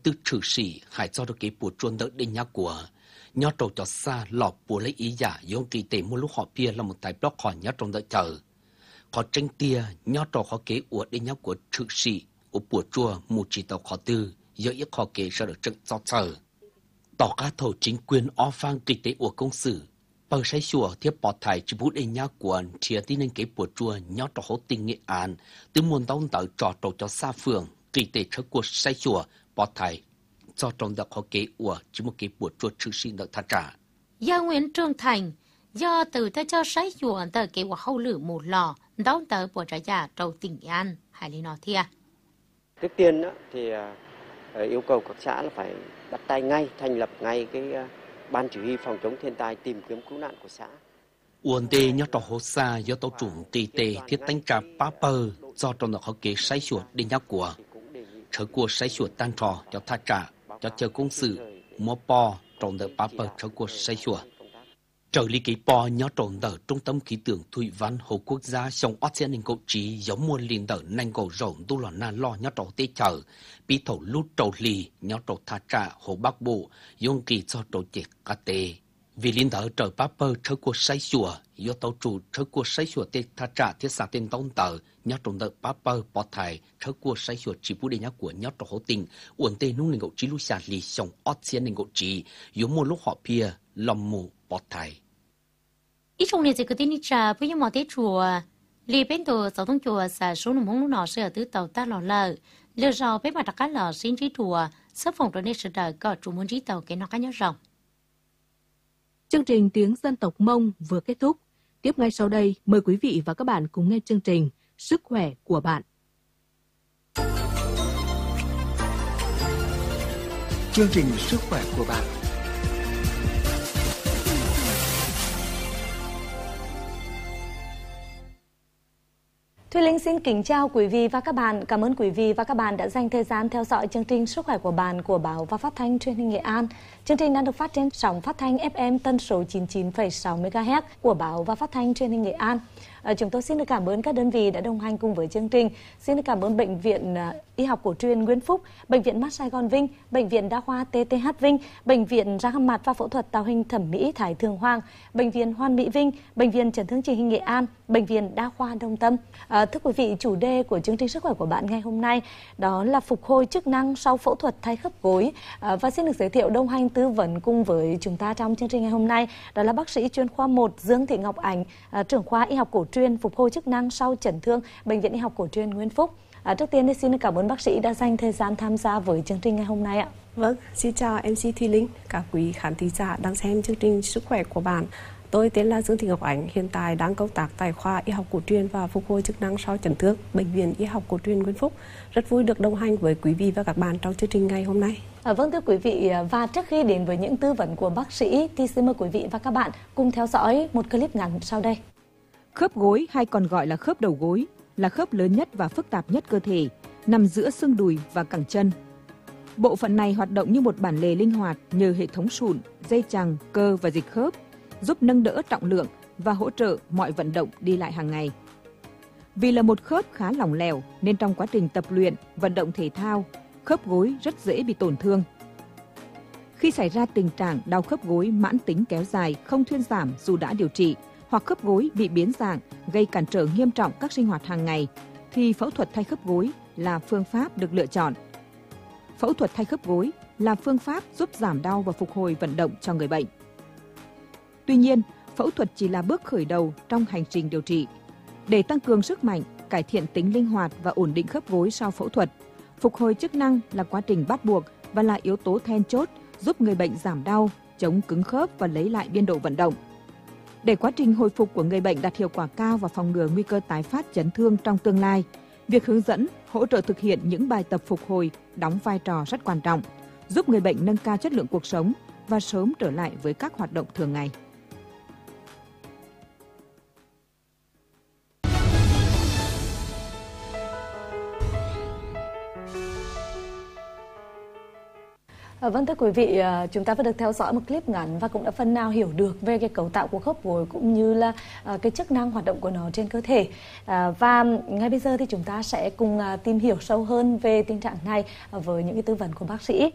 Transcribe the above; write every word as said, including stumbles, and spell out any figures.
tư trừ sĩ hãy cho được cái bộ chuồn đỡ đinh nhá của nhớ trâu cho xa lọ bộ lấy ý giả dùng kỳ tế mua lúc họ bia là một tài block khỏi nhớ trong đợi chờ có tranh tia nhớ trâu khó kế của đinh nhá của trừ sĩ của bộ chùa mù chỉ tàu khó tư giờ ít khó kế sẽ được trực cho chờ tỏ cả thầu chính quyền o phang kỳ tế của công sử bờ say chùa tiếp bỏ thải chỉ bút đinh nhá của chia tin nên cái bộ chùa nhớ trâu hốt tình nghệ an từ muôn tông tới trò trâu cho xa phường kỳ tế trước của say chùa bỏ thải cho trong đặc họ kế của chỉ một cái buổi chuột chữ sinh được thắt trả. Do Nguyễn Trường Thành, do từ ta cho sấy chùa tờ kế của hậu lử một lò, đón tờ của trả giả trầu tỉnh An, Hải Lý nói thia. Trước tiên đó, thì uh, yêu cầu các xã là phải bắt tay ngay, thành lập ngay cái uh, ban chỉ huy phòng chống thiên tai tìm kiếm cứu nạn của xã. Uốn tê nhớ trò hồ xa do tàu trùng tì tê thiết đánh trả bá bơ do trong đặc họ kế sấy chuột đi nhắc của. Trở của sấy chuột tan trò cho thắt trả. Cho chờ công sự mua bò trồng đỡ bắp bờ cho cuộc xây chùa trở lý cái bò nhớ trồng đỡ trung tâm khí tượng thủy văn hồ quốc gia sông Ocean ninh cậu trí giống muôn liền đỡ nành cầu rộng tu lò na lo nhớ trồng tê chờ bị thổ lút trầu lì nhớ trồng thà trà hồ bắc bộ dùng kỳ cho trồng chè cá tê vì liên đỡ trở bắp bờ cho cuộc xây chùa do tàu chủ cho cuộc xây chùa tê thà trà thiết xã tên tông tờ nhớ trồng đỡ bắp bờ bỏ thải cho cuộc xây chùa chỉ bút để nhớ của nhớ trồng hậu tình uẩn tê nung ninh cậu trí lúc xả lì sông Ocean ninh cậu trí dùng một lúc họ pia lòng mù bỏ thải ít trong này thì cái tin ít ra với những món tết chùa lì bên tổ sáu thông chùa xả số nồng hông lúc nọ sẽ ở tứ tàu ta lò lờ lừa rò bên mặt đặc cá lò xin trí chùa sắp phòng trở nên sự đời có chủ muốn trí tàu cái nó cá nhớ rộng. Chương trình Tiếng Dân tộc Mông vừa kết thúc. Tiếp ngay sau đây, mời quý vị và các bạn cùng nghe chương trình Sức khỏe của bạn. Chương trình Sức khỏe của bạn. Thùy Linh xin kính chào quý vị và các bạn. Cảm ơn quý vị và các bạn đã dành thời gian theo dõi chương trình Sức khỏe của bạn của Báo và Phát thanh Truyền hình Nghệ An. Chương trình đang được phát trên sóng phát thanh ép em tần số chín mươi chín phẩy sáu mê ga héc của Báo và Phát thanh Truyền hình Nghệ An. À, chúng tôi xin được cảm ơn các đơn vị đã đồng hành cùng với chương trình. Xin được cảm ơn Bệnh viện uh, Y học cổ truyền Nguyễn Phúc, Bệnh viện Mắt Sài Gòn Vinh, Bệnh viện Đa khoa tê tê hát Vinh, Bệnh viện răng hàm mặt và phẫu thuật tạo hình thẩm mỹ Thái Thường Hoàng, Bệnh viện Hoàn Mỹ Vinh, Bệnh viện Chấn thương chỉnh hình Nghệ An, Bệnh viện Đa khoa Đồng Tâm. À, thưa quý vị, chủ đề của chương trình Sức khỏe của bạn ngày hôm nay đó là phục hồi chức năng sau phẫu thuật thay khớp gối. À, và xin được giới thiệu đồng hành tư vấn cùng với chúng ta trong chương trình ngày hôm nay đó là bác sĩ chuyên khoa một Dương Thị Ngọc Ánh, à, trưởng khoa Y học cổ truyền phục hồi chức năng sau chấn thương Bệnh viện Y học cổ truyền Nguyễn Phúc. À, trước tiên thì xin cảm ơn bác sĩ đã dành thời gian tham gia với chương trình ngày hôm nay ạ. Vâng, xin chào em xê Thùy Linh, các quý khán thính giả đang xem chương trình Sức khỏe của bạn. Tôi tên là Dương Thị Ngọc Ánh, hiện tại đang công tác tại khoa Y học cổ truyền và phục hồi chức năng sau chấn thương Bệnh viện Y học cổ truyền Nguyễn Phúc. Rất vui được đồng hành với quý vị và các bạn trong chương trình ngày hôm nay. À, vâng thưa quý vị, và trước khi đến với những tư vấn của bác sĩ thì xin mời quý vị và các bạn cùng theo dõi một clip ngắn sau đây. Khớp gối hay còn gọi là khớp đầu gối là khớp lớn nhất và phức tạp nhất cơ thể, nằm giữa xương đùi và cẳng chân. Bộ phận này hoạt động như một bản lề linh hoạt nhờ hệ thống sụn, dây chằng, cơ và dịch khớp, giúp nâng đỡ trọng lượng và hỗ trợ mọi vận động đi lại hàng ngày. Vì là một khớp khá lỏng lẻo nên trong quá trình tập luyện, vận động thể thao, khớp gối rất dễ bị tổn thương. Khi xảy ra tình trạng đau khớp gối mãn tính kéo dài không thuyên giảm dù đã điều trị, hoặc khớp gối bị biến dạng gây cản trở nghiêm trọng các sinh hoạt hàng ngày, thì phẫu thuật thay khớp gối là phương pháp được lựa chọn. Phẫu thuật thay khớp gối là phương pháp giúp giảm đau và phục hồi vận động cho người bệnh. Tuy nhiên, phẫu thuật chỉ là bước khởi đầu trong hành trình điều trị. Để tăng cường sức mạnh, cải thiện tính linh hoạt và ổn định khớp gối sau phẫu thuật, phục hồi chức năng là quá trình bắt buộc và là yếu tố then chốt giúp người bệnh giảm đau, chống cứng khớp và lấy lại biên độ vận động. Để quá trình hồi phục của người bệnh đạt hiệu quả cao và phòng ngừa nguy cơ tái phát chấn thương trong tương lai, việc hướng dẫn, hỗ trợ thực hiện những bài tập phục hồi đóng vai trò rất quan trọng, giúp người bệnh nâng cao chất lượng cuộc sống và sớm trở lại với các hoạt động thường ngày. À, vâng thưa quý vị, chúng ta vừa được theo dõi một clip ngắn và cũng đã phần nào hiểu được về cái cấu tạo của khớp gối cũng như là à, cái chức năng hoạt động của nó trên cơ thể. À, và ngay bây giờ thì chúng ta sẽ cùng à, tìm hiểu sâu hơn về tình trạng này à, với những cái tư vấn của bác sĩ.